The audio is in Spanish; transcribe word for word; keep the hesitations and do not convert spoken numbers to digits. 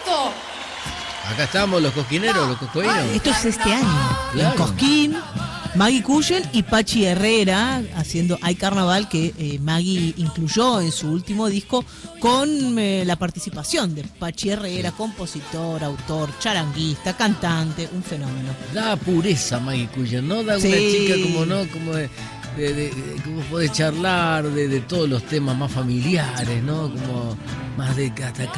agosto. Acá estamos los cosquineros, los coscoínos. Esto es este año. Claro. En Cosquín, Maggie Cullen y Pachi Herrera haciendo Hay Carnaval, que eh, Maggie incluyó en su último disco con eh, la participación de Pachi Herrera, compositor, autor, charanguista, cantante, un fenómeno. Da pureza Maggie Cullen, ¿no? Da una Sí. chica como, ¿no? Como de, de, de, de- como puede charlar de, de todos los temas más familiares, ¿no? Como más de hasta